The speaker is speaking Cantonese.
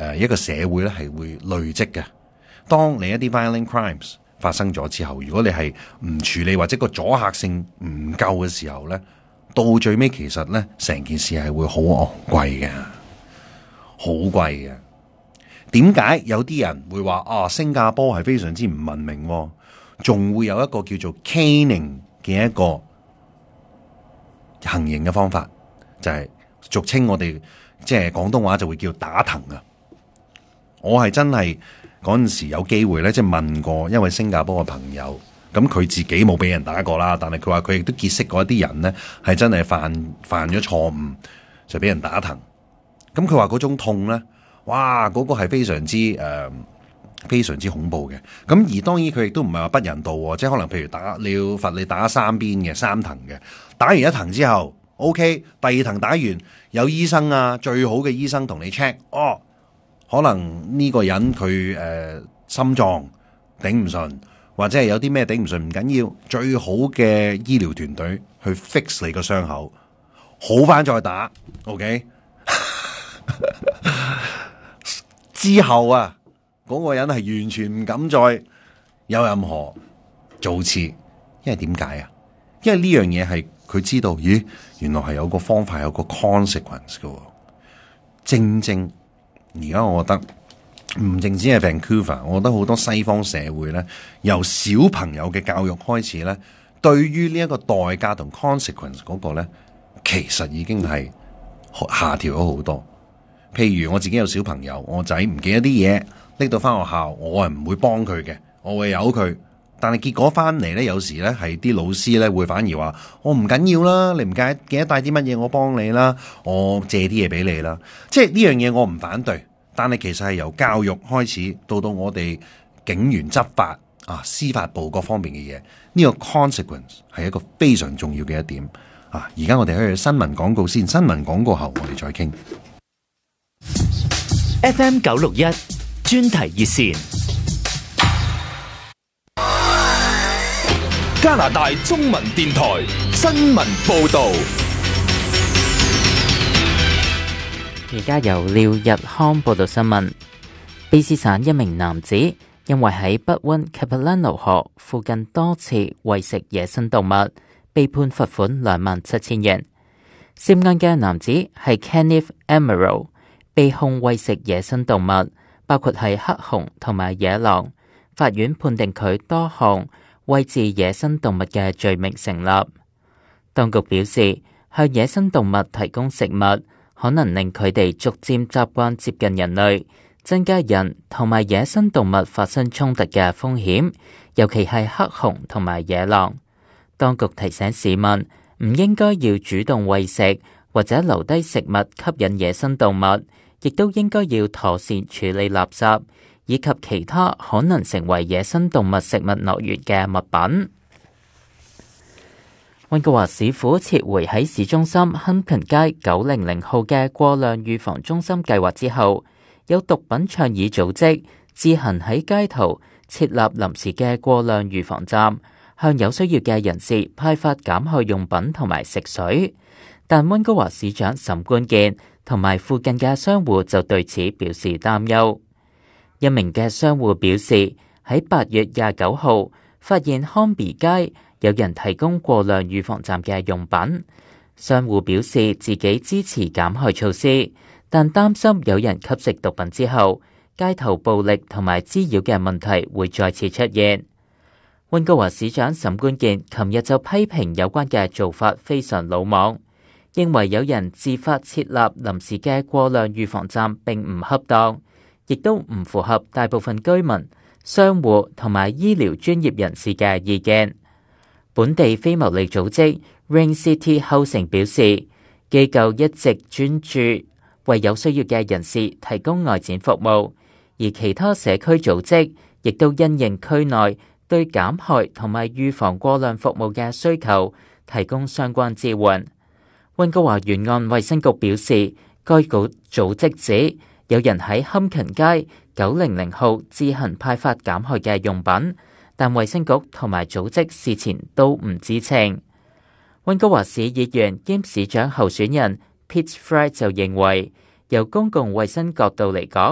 一個社會咧係會累積嘅。當你一啲 violent crimes 發生咗之後，如果你係唔處理或者個阻嚇性唔夠嘅時候咧，到最尾其實咧成件事係會好昂貴嘅，好貴嘅。點解有啲人會話新加坡係非常之唔文明，仲會有一個叫做 caning 嘅一個行刑嘅方法，就係俗稱我哋即係廣東話就會叫打藤啊。我係真係嗰陣時有機會咧，即係問過一位新加坡嘅朋友，咁佢自己冇俾人打過啦，但係佢話佢亦都結識過一啲人咧，係真係犯咗錯誤就俾人打藤。咁佢話嗰種痛咧，哇，嗰個係非常之恐怖嘅。咁而當然佢亦都唔係話不人道喎，即係可能譬如你要罰你打三邊嘅三藤嘅，打完一藤之後 OK， 第二藤打完有醫生啊，最好嘅醫生同你 check， 可能呢個人佢心臟頂唔順，或者係有啲咩頂唔順，唔緊要，最好嘅醫療團隊去 fix 你個傷口，好翻再打 OK。之後啊，嗰個人係完全唔敢再有任何造次，因為點解啊？因為呢樣嘢係佢知道，咦，原來係有個方法，有個 consequence 嘅。正而家我覺得唔淨止係 Vancouver， 我覺得好多西方社會咧，由小朋友嘅教育開始咧，對於呢一個代價同 consequence 嗰個咧，其實已經係下調咗好多。譬如我自己有小朋友，我仔唔記得啲嘢拎到翻學校，我係唔會幫佢嘅，我會由佢。但係結果翻嚟咧，有時咧係啲老師咧會反而話：我唔緊要啦，你唔記得帶啲乜嘢，我幫你啦，我借啲嘢俾你啦。即係呢樣嘢我唔反對，但係其實係由教育開始到我哋警員執法司法部各方面嘅嘢，呢個 consequence 係一個非常重要嘅一點啊！而家我哋去新聞廣告先，新聞廣告後我哋再傾。 FM 961專題熱線， 加拿大中文電台新聞報道。 而家由廖日康報道新聞。卑詩省一名男子因為喺北溫 Capilano 河附近多次餵食野生動物，被判罰款27,000元。涉案嘅男子係 Kenneth Emerald， 被控餵食野生動物，包括係黑熊同埋野狼。法院判定佢多項餵飼野生動物嘅罪名成立。當局表示，向野生動物提供食物可能令佢哋逐漸習慣接近人類，增加人同埋野生動物發生衝突嘅風險，尤其係黑熊同埋野狼。當局提醒市民唔應該要主動餵食或者留低食物吸引野生動物，亦都應該要妥善處理垃圾以及其他可能成為野生動物食物來源嘅物品。溫哥華市府撤回喺市中心亨勤街900號嘅過量預防中心計劃之後，有毒品倡議組織自行喺街頭設立臨時嘅過量預防站，向有需要嘅人士派發減害用品同埋食水。但溫哥華市長沈冠健同埋附近嘅商戶就對此表示擔憂。一名嘅商戶表示，喺8月29號發現康比街有人提供過量預防站嘅用品。商戶表示自己支持減害措施，但擔心有人吸食毒品之後，街頭暴力同埋滋擾嘅問題會再次出現。溫哥華市長沈冠健琴日就批評有關嘅做法非常魯莽，認為有人自發設立臨時嘅過量預防站並唔恰當，亦都唔符合大部分居民、商戶同埋醫療專業人士嘅意見。本地非牟利組織 Rain City Housing 表示，機構一直專注為有需要嘅人士提供外展服務，而其他社區組織亦都因應區內對減害同埋預防過量服務嘅需求，提供相關支援。溫哥華沿岸衛生局表示，該組織指有人喺坎勤街900號自行派發減害嘅用品，但衛生局同埋組織事前都唔知情。溫哥華市議員兼市長候選人 Pete Fry 就認為，由公共衛生角度嚟講，